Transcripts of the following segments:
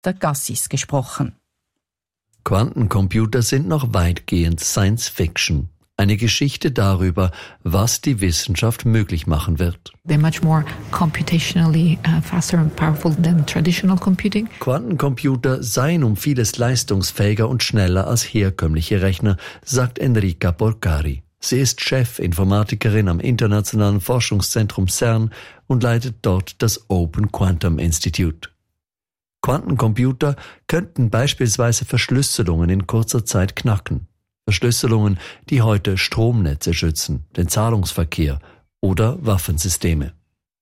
Dr. Gassis, gesprochen. Quantencomputer sind noch weitgehend Science Fiction. Eine Geschichte darüber, was die Wissenschaft möglich machen wird. They're much more computationally faster and powerful than traditional computing. Quantencomputer seien um vieles leistungsfähiger und schneller als herkömmliche Rechner, sagt Enrica Porcari. Sie ist Chefinformatikerin am Internationalen Forschungszentrum CERN und leitet dort das Open Quantum Institute. Quantencomputer könnten beispielsweise Verschlüsselungen in kurzer Zeit knacken. Verschlüsselungen, die heute Stromnetze schützen, den Zahlungsverkehr oder Waffensysteme.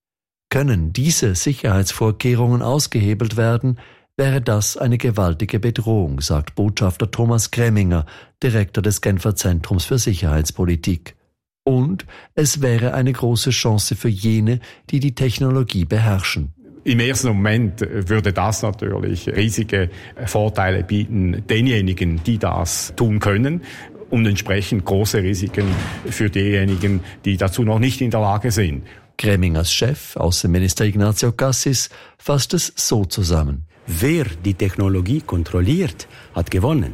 Können diese Sicherheitsvorkehrungen ausgehebelt werden, wäre das eine gewaltige Bedrohung, sagt Botschafter Thomas Greminger, Direktor des Genfer Zentrums für Sicherheitspolitik. Und es wäre eine große Chance für jene, die die Technologie beherrschen. Im ersten Moment würde das natürlich riesige Vorteile bieten denjenigen, die das tun können, und entsprechend große Risiken für diejenigen, die dazu noch nicht in der Lage sind. Gremingers Chef, Außenminister Ignazio Cassis, fasst es so zusammen. Wer die Technologie kontrolliert, hat gewonnen.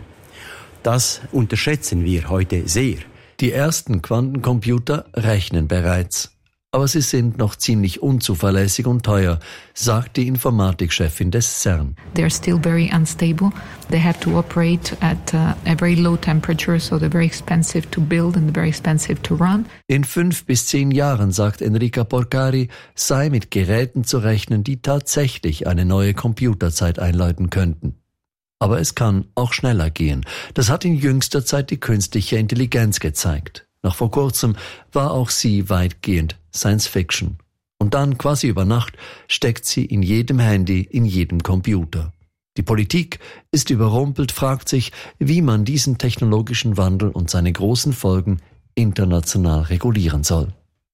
Das unterschätzen wir heute sehr. Die ersten Quantencomputer rechnen bereits. Aber sie sind noch ziemlich unzuverlässig und teuer, sagt die Informatikchefin des CERN. They're still very unstable. They have to operate at a very low temperature, so they're very expensive to build and very expensive to run. In 5 bis 10 Jahren, sagt Enrica Porcari, sei mit Geräten zu rechnen, die tatsächlich eine neue Computerzeit einläuten könnten. Aber es kann auch schneller gehen. Das hat in jüngster Zeit die künstliche Intelligenz gezeigt. Noch vor kurzem war auch sie weitgehend Science Fiction. Und dann, quasi über Nacht, steckt sie in jedem Handy, in jedem Computer. Die Politik ist überrumpelt, fragt sich, wie man diesen technologischen Wandel und seine großen Folgen international regulieren soll.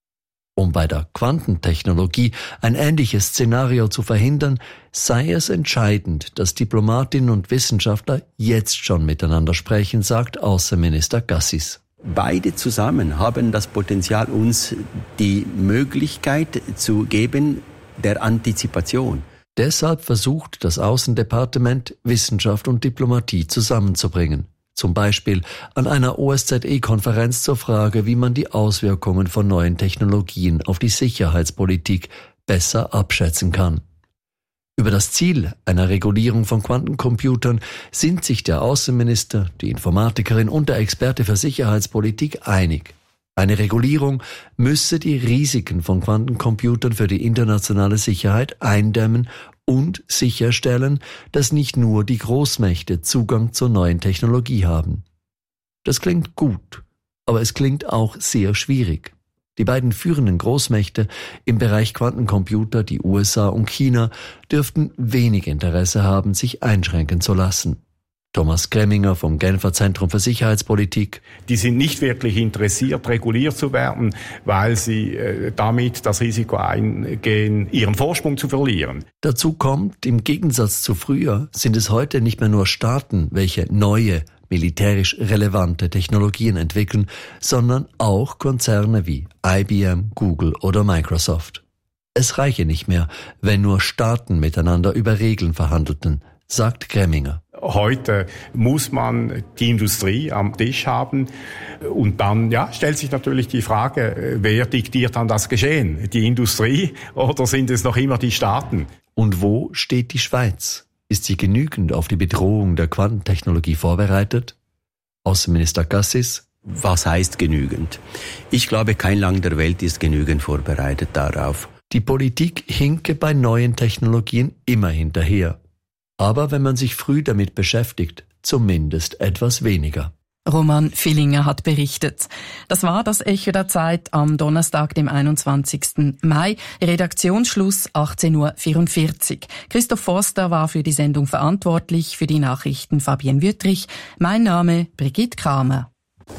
Um bei der Quantentechnologie ein ähnliches Szenario zu verhindern, sei es entscheidend, dass Diplomatinnen und Wissenschaftler jetzt schon miteinander sprechen, sagt Außenminister Gassis. Beide zusammen haben das Potenzial, uns die Möglichkeit zu geben der Antizipation. Deshalb versucht das Außendepartement, Wissenschaft und Diplomatie zusammenzubringen. Zum Beispiel an einer OSZE-Konferenz zur Frage, wie man die Auswirkungen von neuen Technologien auf die Sicherheitspolitik besser abschätzen kann. Über das Ziel einer Regulierung von Quantencomputern sind sich der Außenminister, die Informatikerin und der Experte für Sicherheitspolitik einig. Eine Regulierung müsse die Risiken von Quantencomputern für die internationale Sicherheit eindämmen und sicherstellen, dass nicht nur die Großmächte Zugang zur neuen Technologie haben. Das klingt gut, aber es klingt auch sehr schwierig. Die beiden führenden Großmächte im Bereich Quantencomputer, die USA und China, dürften wenig Interesse haben, sich einschränken zu lassen. Thomas Greminger vom Genfer Zentrum für Sicherheitspolitik. Die sind nicht wirklich interessiert, reguliert zu werden, weil sie damit das Risiko eingehen, ihren Vorsprung zu verlieren. Dazu kommt, im Gegensatz zu früher sind es heute nicht mehr nur Staaten, welche neue, militärisch relevante Technologien entwickeln, sondern auch Konzerne wie IBM, Google oder Microsoft. Es reiche nicht mehr, wenn nur Staaten miteinander über Regeln verhandelten, sagt Greminger. Heute muss man die Industrie am Tisch haben und dann stellt sich natürlich die Frage, wer diktiert dann das Geschehen? Die Industrie oder sind es noch immer die Staaten? Und wo steht die Schweiz? Ist sie genügend auf die Bedrohung der Quantentechnologie vorbereitet? Außenminister Cassis? Was heißt genügend? Ich glaube, kein Land der Welt ist genügend vorbereitet darauf. Die Politik hinke bei neuen Technologien immer hinterher. Aber wenn man sich früh damit beschäftigt, zumindest etwas weniger. Roman Villinger hat berichtet. Das war das Echo der Zeit am Donnerstag, dem 21. Mai. Redaktionsschluss 18.44 Uhr. Christoph Forster war für die Sendung verantwortlich, für die Nachrichten Fabienne Wüttrich. Mein Name Brigitte Kramer.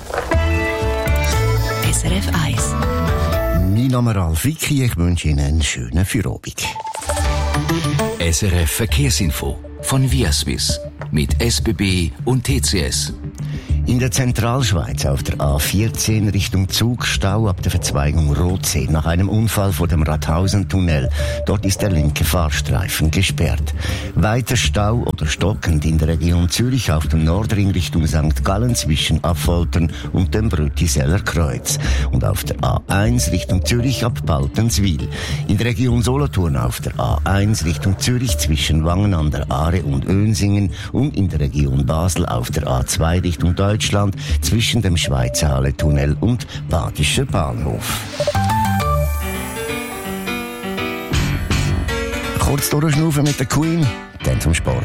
SRF 1. Mein Name ist Ralf Wicki, ich wünsche Ihnen einen schönen Feierabend. SRF Verkehrsinfo von Viaswiss mit SBB und TCS. In der Zentralschweiz auf der A14 Richtung Zug Stau ab der Verzweigung Rotsee nach einem Unfall vor dem Rathausentunnel. Dort ist der linke Fahrstreifen gesperrt. Weiter Stau oder stockend in der Region Zürich auf dem Nordring Richtung St. Gallen zwischen Affoltern und dem Brüttiseller Kreuz. Und auf der A1 Richtung Zürich ab Baltenswil. In der Region Solothurn auf der A1 Richtung Zürich zwischen Wangen an der Aare und Önsingen und in der Region Basel auf der A2 Richtung Deutschland zwischen dem Schweizerhalle-Tunnel und Badischer Bahnhof. Kurz durchschnaufen mit der Queen, dann zum Sport.